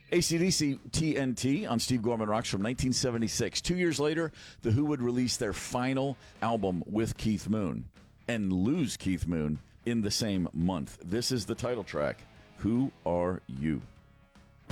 AC/DC TNT on Steve Gorman Rocks from 1976. 2 years later, The Who would release their final album with Keith Moon and lose Keith Moon in the same month. This is the title track, Who Are You?